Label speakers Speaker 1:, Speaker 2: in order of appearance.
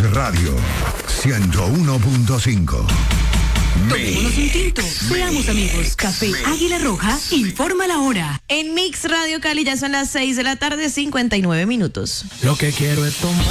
Speaker 1: Radio 101.5.
Speaker 2: Tomémonos un tinto, seamos amigos. Café Águila Roja informa la hora.
Speaker 3: En Mix Radio Cali ya son las 6 de la tarde, 59 minutos.
Speaker 4: Lo que quiero es tomar.